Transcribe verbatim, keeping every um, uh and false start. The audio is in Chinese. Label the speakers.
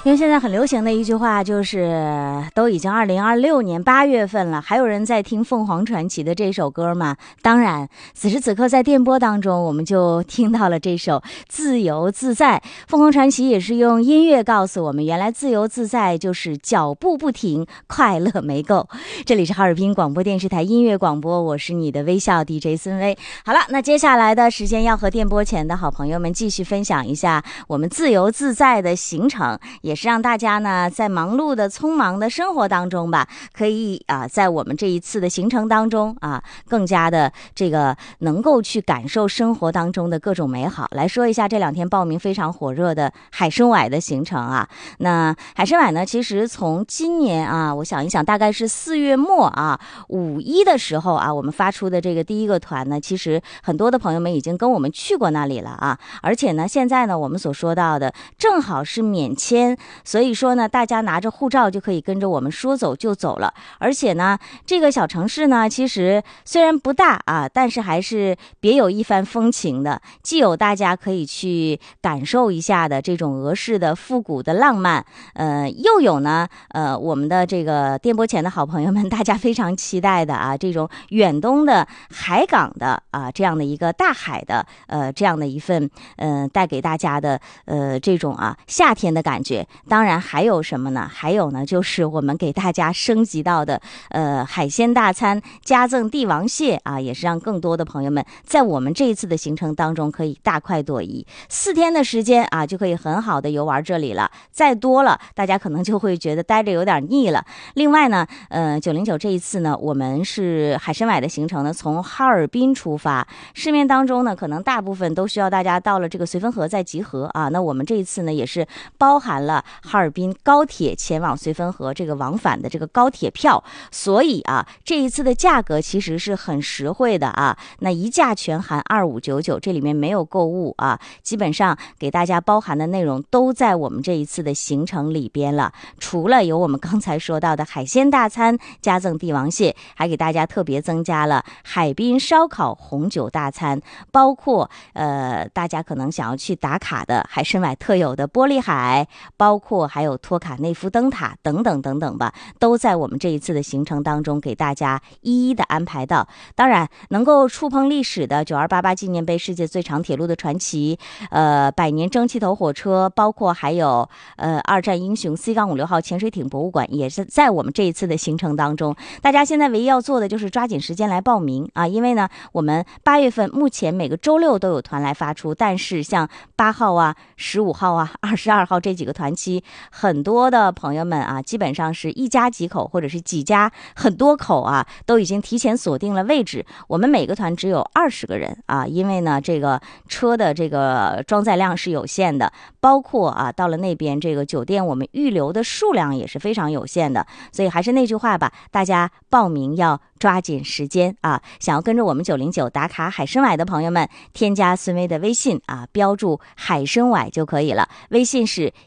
Speaker 1: 因为现在很流行的一句话就是都已经二零二六年八月份了，还有人在听凤凰传奇的这首歌吗？当然，此时此刻在电波当中我们就听到了这首自由自在。凤凰传奇也是用音乐告诉我们，原来自由自在就是脚步不停，快乐没够。这里是哈尔滨广播电视台音乐广播，我是你的微笑 D J 孙薇。好了，那接下来的时间要和电波前的好朋友们继续分享一下我们自由自在的行程，也是让大家呢在忙碌的匆忙的生活当中吧，可以啊在我们这一次的行程当中啊更加的这个能够去感受生活当中的各种美好。来说一下这两天报名非常火热的海参崴的行程啊。那海参崴呢，其实从今年啊，我想一想，大概是四月末啊，五一的时候啊，我们发出的这个第一个团呢，其实很多的朋友们已经跟我们去过那里了啊。而且呢，现在呢，我们所说到的正好是免签，所以说呢，大家拿着护照就可以跟着我们说走就走了。而且呢，这个小城市呢，其实虽然不大啊，但是还是别有一番风情的，既有大家可以去感受一下的这种俄式的复古的浪漫，呃，又有呢，呃，我们的这个电波前的好朋友们，大家非常期待的啊，这种远东的海港的啊，这样的一个大海的，呃，这样的一份，呃，带给大家的，呃，这种啊夏天的感觉。当然还有什么呢？还有呢，就是我们给大家升级到的，呃，海鲜大餐加赠帝王蟹啊，也是让更多的朋友们在我们这一次的行程当中可以大快朵颐。四天的时间啊，就可以很好的游玩这里了。再多了，大家可能就会觉得待着有点腻了。另外呢，呃，九零九这一次呢，我们是海参崴的行程呢，从哈尔滨出发。市面当中呢，可能大部分都需要大家到了这个绥芬河再集合啊。那我们这一次呢，也是包含了哈尔滨高铁前往绥芬河这个往返的这个高铁票，所以啊，这一次的价格其实是很实惠的啊。那一价全含二五九九，这里面没有购物啊，基本上给大家包含的内容都在我们这一次的行程里边了。除了有我们刚才说到的海鲜大餐加赠帝王蟹，还给大家特别增加了海滨烧烤红酒大餐，包括呃大家可能想要去打卡的海参崴特有的玻璃海，包括还有托卡内夫灯塔等等等等吧，都在我们这一次的行程当中给大家一一的安排到。当然能够触碰历史的九二八八纪念碑世界最长铁路的传奇，呃百年蒸汽头火车，包括还有呃二战英雄 C 五六号潜水艇博物馆，也是在我们这一次的行程当中。大家现在唯一要做的就是抓紧时间来报名啊，因为呢我们八月份目前每个周六都有团来发出，但是像八号啊十五号啊二十二号这几个团期，很多的朋友们啊基本上是一家几口或者是几家很多口啊都已经提前锁定了位置。我们每个团只有二十个人啊，因为呢这个车的这个装载量是有限的，包括啊到了那边这个酒店我们预留的数量也是非常有限的，所以还是那句话吧，大家报名要抓紧时间啊！想要跟着我们九零九打卡海参崴的朋友们，添加孙薇的微信啊，标注海参崴就可以了。微信是